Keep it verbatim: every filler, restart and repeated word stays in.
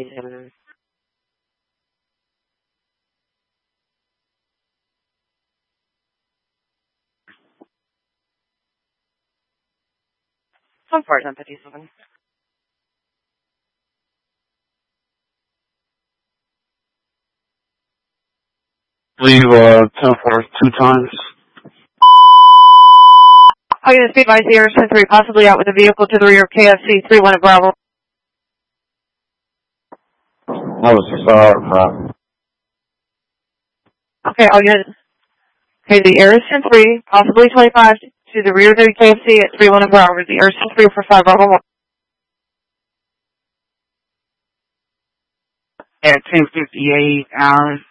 C seven. One four ten fifty seven. Leave uh ten four two times. I'm going to speed by zero ten three, possibly out with a vehicle to the rear of K F C three one at Bravo. That was uh bro. Okay, I'll get okay, the Air is ten three, possibly twenty-five to the rear of the K F C at three one at Bravo. The Air is ten three for five Bravo one. At ten fifty-eight hours.